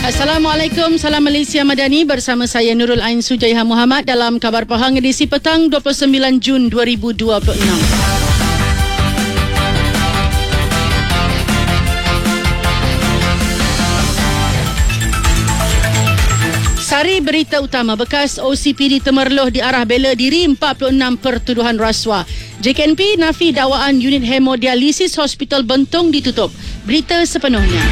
Assalamualaikum, salam Malaysia Madani bersama saya Nurul Ain Sujaiha Muhammad dalam Khabar Pahang edisi petang 29 Jun 2026. Sari berita utama, bekas OCPD Temerloh diarah bela diri 46 pertuduhan rasuah. JKNP nafi dakwaan unit hemodialisis Hospital Bentong ditutup. Berita sepenuhnya.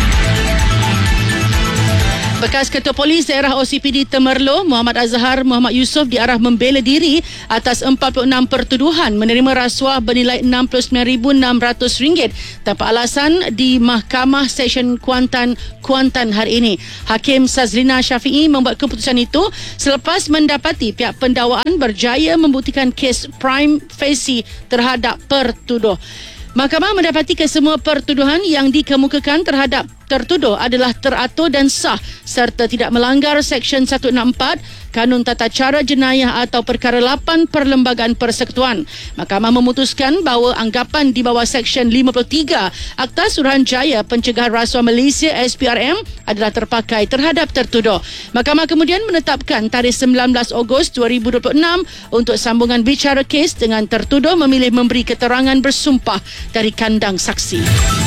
Bekas Ketua Polis Daerah OCPD Temerloh, Muhammad Azhar Muhammad Yusof diarah membela diri atas 46 pertuduhan menerima rasuah bernilai RM69,600 tanpa alasan di Mahkamah Session Kuantan hari ini. Hakim Sazlina Syafiee membuat keputusan itu selepas mendapati pihak pendakwaan berjaya membuktikan kes prima facie terhadap pertuduh. Mahkamah mendapati kesemua pertuduhan yang dikemukakan terhadap tertuduh adalah teratur dan sah serta tidak melanggar Seksyen 164 Kanun Tata Cara Jenayah atau Perkara 8 Perlembagaan Persekutuan. Mahkamah memutuskan bahawa anggapan di bawah Seksyen 53 Akta Suruhanjaya Pencegahan Rasuah Malaysia SPRM adalah terpakai terhadap tertuduh. Mahkamah kemudian menetapkan tarikh 19 Ogos 2026 untuk sambungan bicara kes dengan tertuduh memilih memberi keterangan bersumpah dari kandang saksi.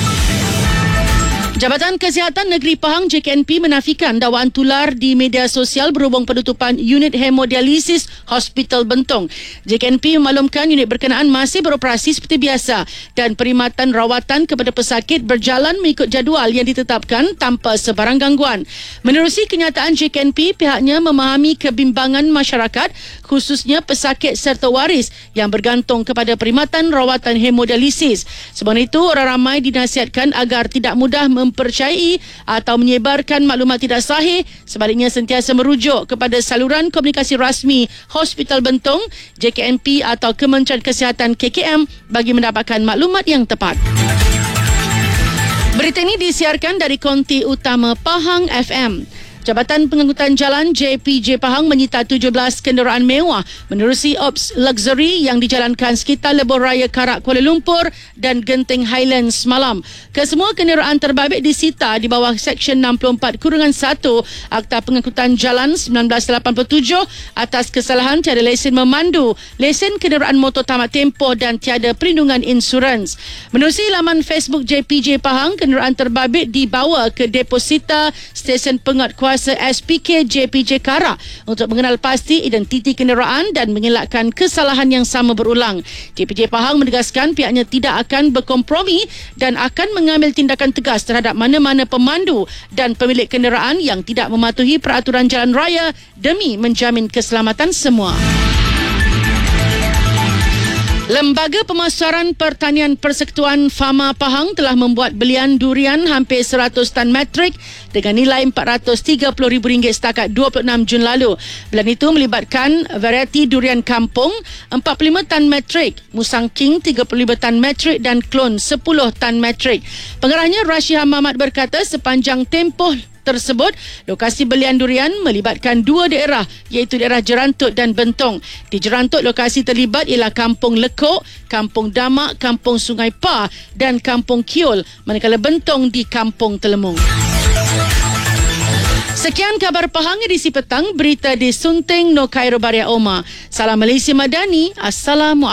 Jabatan Kesihatan Negeri Pahang JKNP menafikan dakwaan tular di media sosial berhubung penutupan unit hemodialisis Hospital Bentong. JKNP memaklumkan unit berkenaan masih beroperasi seperti biasa dan perkhidmatan rawatan kepada pesakit berjalan mengikut jadual yang ditetapkan tanpa sebarang gangguan. Menerusi kenyataan JKNP, pihaknya memahami kebimbangan masyarakat khususnya pesakit serta waris yang bergantung kepada perkhidmatan rawatan hemodialisis. Sebab itu, orang ramai dinasihatkan agar tidak mudah mempercayai atau menyebarkan maklumat tidak sahih, sebaliknya sentiasa merujuk kepada saluran komunikasi rasmi Hospital Bentong, JKNP atau Kementerian Kesihatan KKM bagi mendapatkan maklumat yang tepat. Berita ini disiarkan dari konti utama Pahang FM. Jabatan Pengangkutan Jalan JPJ Pahang menyita 17 kenderaan mewah menerusi Ops Luxury yang dijalankan sekitar Lebuh Raya Karak Kuala Lumpur dan Genting Highlands semalam. Kesemua kenderaan terbabit disita di bawah Seksyen 64-1 Akta Pengangkutan Jalan 1987 atas kesalahan tiada lesen memandu, lesen kenderaan motor tamat tempoh dan tiada perlindungan insurans. Menerusi laman Facebook JPJ Pahang, kenderaan terbabit dibawa ke deposita Stesen Penguatkuasaan SPK JPJ Karak untuk mengenal pasti identiti kenderaan dan mengelakkan kesalahan yang sama berulang. JPJ Pahang menegaskan pihaknya tidak akan berkompromi dan akan mengambil tindakan tegas terhadap mana-mana pemandu dan pemilik kenderaan yang tidak mematuhi peraturan jalan raya demi menjamin keselamatan semua. Lembaga Pemasaran Pertanian Persekutuan Fama Pahang telah membuat belian durian hampir 100 tan metrik dengan nilai RM430,000 setakat 26 Jun lalu. Belian itu melibatkan varieti durian kampung 45 tan metrik, Musang King 35 tan metrik dan klon 10 tan metrik. Pengarahnya Rashid Mamat berkata sepanjang tempoh tersebut, lokasi belian durian melibatkan dua daerah iaitu daerah Jerantut dan Bentong. Di Jerantut, lokasi terlibat ialah Kampung Lekok, Kampung Damak, Kampung Sungai Pa dan Kampung Kiol, manakala Bentong di Kampung Telemung. Sekian Khabar Pahang edisi petang, berita di Sunting No Cairo Baria Oma. Salam Malaysia Madani. Assalamualaikum.